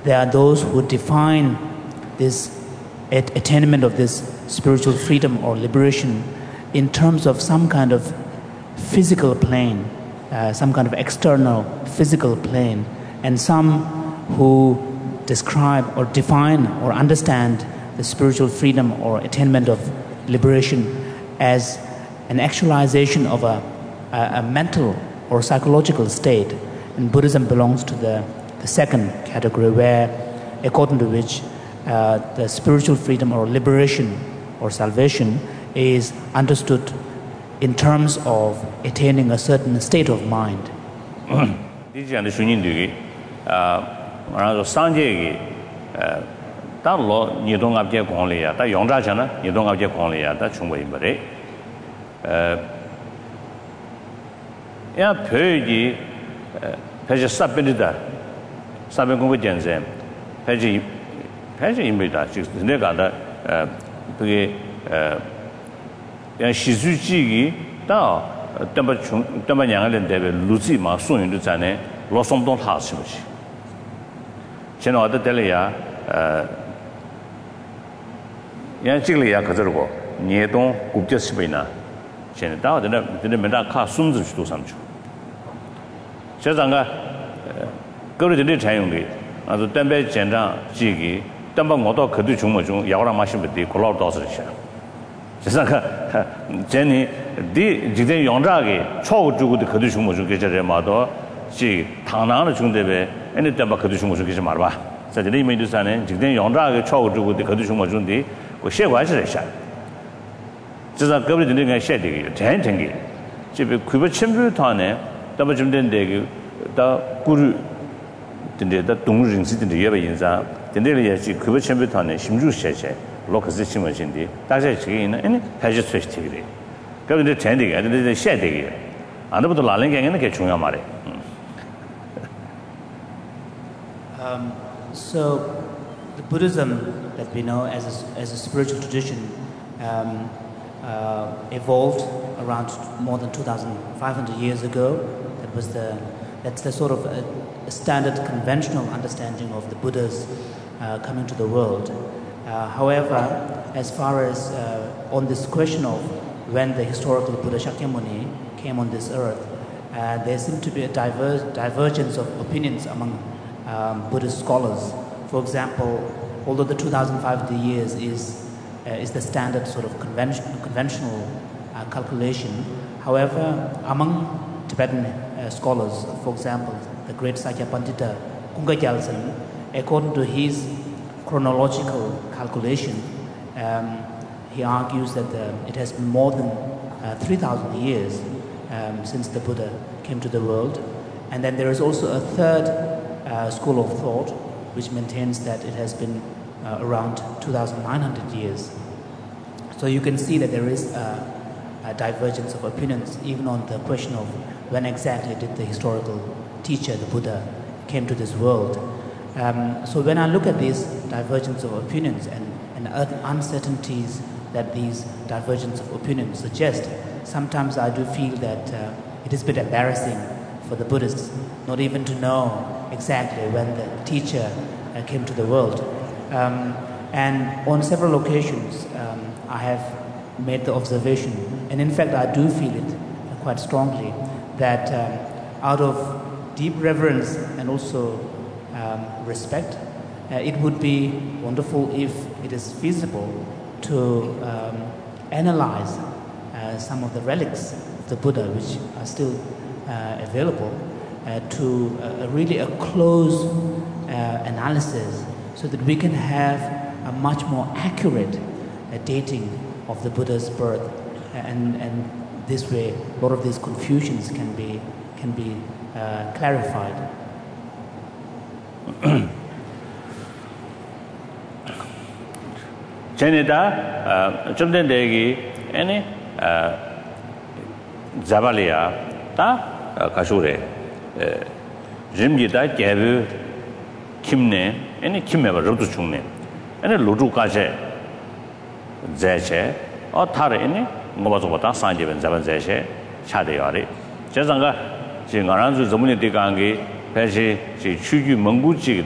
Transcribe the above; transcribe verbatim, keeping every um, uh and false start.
there are those who define this attainment of this spiritual freedom or liberation in terms of some kind of physical plane, uh, some kind of external physical plane, and some who describe or define or understand the spiritual freedom or attainment of liberation as an actualization of a, a, a mental or psychological state. And Buddhism belongs to the, the second category, where, according to which uh, the spiritual freedom or liberation or salvation is understood in terms of attaining a certain state of mind. Ya pöji pöji sabbenida sabben 공부 전쟁 pöji pöji 임니다 지금 내가 다 그게 야 시주지기 다 담바 중 담바 양을 대비 루지 마 소윤도 전에 로송동 하시듯이 저는 어디 될이야 야 지글이야 그저고 니동 국제시비나 저는 다 어디나 근데 맨날 카 숨지 수도 삼죠 저장가 거기들이 자용이 아주 담배 전장 지기 담바 모두 그도 중모 중 야오라 마시면 돼 콜라도 도서시야 저장가 제니 디 지대 용자게 초고 주고도 그도 중모 중 계절에 마도 지 당나는 중대배 애네 담바 그도 중모 중 계절 말 봐. 저들이 메두산에 지대 용자게 초고 주고도 그도 중모 중디 그 셰과시래샤 저자 거기들이 그냥 셰되게 전쟁이 집에 구버 첨부탄에 담바 좀 된데 다 구르 근데 다 동르인시든지 예배 인사 근데를 예지 그거 첨부탄에 심주셰셰 로커스 심어진디 다시 지금 아니 다시 스위치들이 그런데 전쟁이 근데 셰되게 안도부터 라랭게는 게 중요한 말이에요. Um so the Buddhism that we know as a, as a spiritual tradition um Uh, evolved around more than two thousand five hundred years ago. That was the that's the sort of a, a standard conventional understanding of the Buddhas uh, coming to the world. Uh, however, as far as uh, on this question of when the historical Buddha Shakyamuni came on this earth, uh, there seemed to be a diverse, divergence of opinions among um, Buddhist scholars. For example, although the two thousand five hundred years is Uh, is the standard sort of convention, conventional uh, calculation. However, among Tibetan uh, scholars, for example, the great Sakya Pandita Kunga Gyaltsen, according to his chronological calculation, um, he argues that the, it has been more than uh, three thousand years um, since the Buddha came to the world. And then there is also a third uh, school of thought which maintains that it has been Uh, around two thousand nine hundred years. So you can see that there is a, a divergence of opinions even on the question of when exactly did the historical teacher, the Buddha, came to this world. Um, so when I look at these divergence of opinions and, and uncertainties that these divergence of opinions suggest, sometimes I do feel that uh, it is a bit embarrassing for the Buddhists not even to know exactly when the teacher uh, came to the world. Um, and on several occasions, um, I have made the observation, and in fact I do feel it quite strongly, that um, out of deep reverence and also um, respect, uh, it would be wonderful if it is feasible to um, analyze uh, some of the relics of the Buddha which are still uh, available uh, to uh, really a close uh, analysis, so that we can have a much more accurate uh, dating of the Buddha's birth, and, and this way a lot of these confusions can be can be uh, clarified. Janita, Jumden Degi, any Zavalia, Ta Kashure, Jimjita, Gavu, Kimne. Any Kimeva Rutu Chungme, any Ludu Kaje Zeche, or Tare any Mobazota, Sanjev and Zavan Zeche, Chadeyari, Jazanga, Jingaranzu Zamuni Digangi, Peshi, Chuju Munguchi.